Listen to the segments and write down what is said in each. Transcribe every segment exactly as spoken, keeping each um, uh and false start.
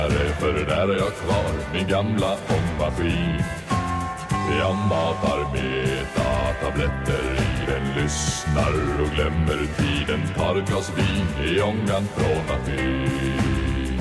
För där är jag kvar, min gamla ångmaskin. Jag matar med tabletter i den, lyssnar och glömmer tiden. Tar ett glas vin i ångan från maskin.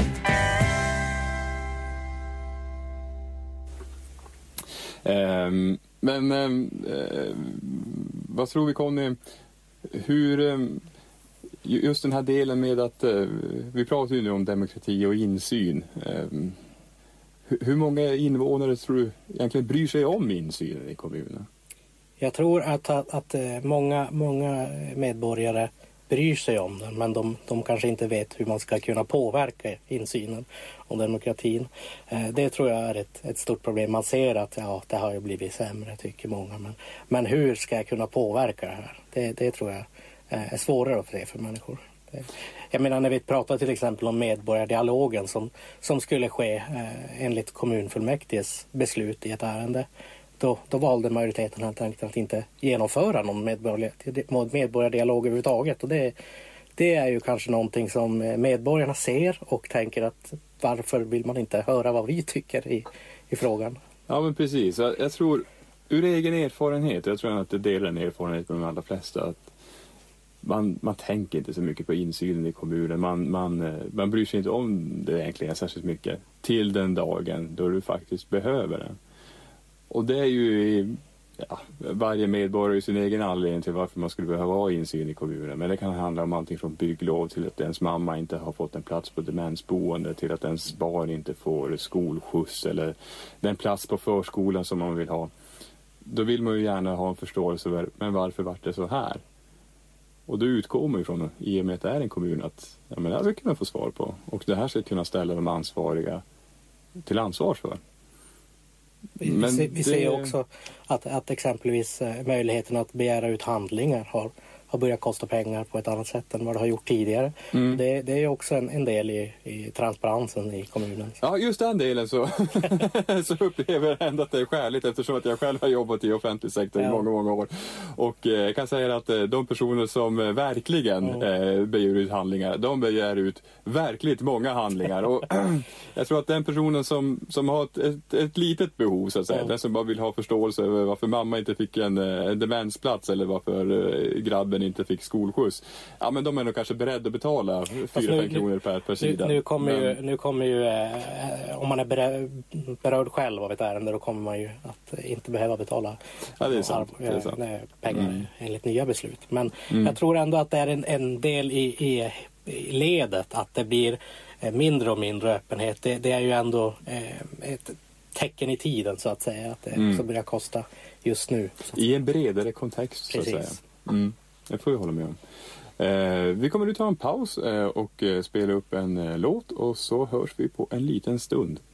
Um, men um, uh, vad tror vi, Conny, hur um, just den här delen med att uh, vi pratar ju nu om demokrati och insyn. Um, hur, hur många invånare tror du egentligen bryr sig om insynen i kommunen? Jag tror att, att, att många, många medborgare bryr sig om den, men de, de kanske inte vet hur man ska kunna påverka insynen och demokratin. Eh, det tror jag är ett, ett stort problem. Man ser att ja, det har ju blivit sämre, tycker många. Men, men hur ska jag kunna påverka det här? Det, det tror jag är svårare att se för människor. Det, jag menar, när vi pratar till exempel om medborgardialogen som, som skulle ske eh, enligt kommunfullmäktiges beslut i ett ärende. Då, då valde majoriteten helt enkelt att inte genomföra någon medborgar, medborgardialog överhuvudtaget. Och det, det är ju kanske någonting som medborgarna ser och tänker att varför vill man inte höra vad vi tycker i, i frågan? Ja, men precis. Jag, jag tror, ur egen erfarenhet, jag tror att det delar en erfarenhet med de allra flesta, att man, man tänker inte så mycket på insynen i kommunen. Man, man, man bryr sig inte om det egentligen särskilt mycket till den dagen då du faktiskt behöver det. Och det är ju ja, varje medborgare i sin egen anledning till varför man skulle behöva ha insyn i kommunen. Men det kan handla om allting från bygglov till att ens mamma inte har fått en plats på demensboende, till att ens barn inte får skolskjuts eller den plats på förskolan som man vill ha. Då vill man ju gärna ha en förståelse för, men varför var det så här? Och då utgår man ju från, i och med att det är en kommun, att ja, men det här ska kunna få svar på. Och det här ska kunna ställa de ansvariga till ansvar för. Vi, Men vi, vi ser det... också att, att exempelvis möjligheten att begära ut handlingar har, har börjat kosta pengar på ett annat sätt än vad det har gjort tidigare. Mm. Det, det är också en, en del i, i transparensen i kommunen. Ja, just den delen så, så upplever jag ändå att det är skäligt, eftersom att jag själv har jobbat i offentlig sektor ja. i många, många år. Och eh, jag kan säga att eh, de personer som verkligen mm. eh, begär ut handlingar, de begär ut verkligt många handlingar. Och jag tror att den personen som, som har ett, ett, ett litet behov, så att säga, mm. den som bara vill ha förståelse över varför mamma inte fick en, en demensplats eller varför eh, grabben inte fick skolskjuts. Ja, men de är nog kanske beredda att betala fyra fem kronor per, per sida. Nu, nu kommer men... ju, nu kommer ju eh, om man är beredd, berörd själv av ett ärende, då kommer man ju att inte behöva betala ja, det är sant. Ar- det är sant. Nej, pengar mm. enligt nya beslut. Men mm. jag tror ändå att det är en, en del i, i, i ledet att det blir mindre och mindre öppenhet. Det, det är ju ändå eh, ett tecken i tiden, så att säga, att det mm. också börjar kosta just nu. I en bredare kontext. Precis. Så att säga. Mm. Det får jag hålla med om. Eh, vi kommer nu ta en paus eh, och eh, spela upp en eh, låt, och så hörs vi på en liten stund.